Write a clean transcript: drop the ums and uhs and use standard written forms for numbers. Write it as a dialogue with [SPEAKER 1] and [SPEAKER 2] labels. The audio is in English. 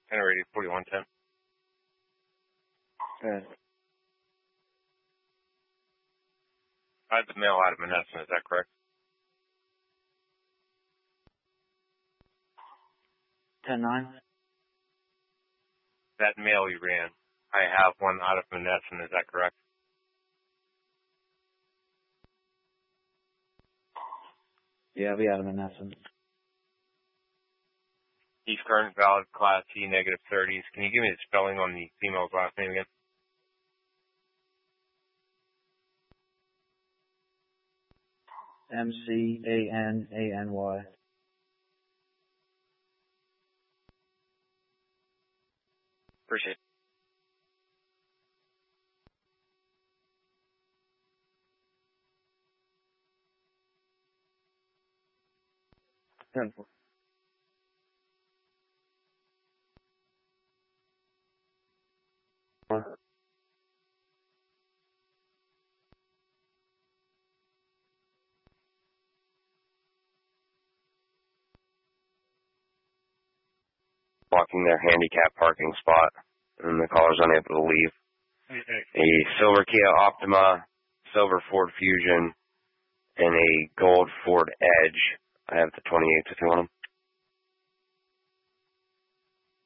[SPEAKER 1] Generated 4110.
[SPEAKER 2] Good.
[SPEAKER 1] I had the mail out of Menneson, is that correct?
[SPEAKER 2] 10-9.
[SPEAKER 1] That mail you ran, I have one out of Menneson, is that correct?
[SPEAKER 2] Yeah, we have Menneson.
[SPEAKER 1] He's current, valid, Class C, -30s. Can you give me the spelling on the female's last name again?
[SPEAKER 2] MCANANY.
[SPEAKER 1] Appreciate it. Blocking their handicap parking spot, and the caller's unable to leave. A silver Kia Optima, silver Ford Fusion, and a gold Ford Edge. I have the 28s if you want them.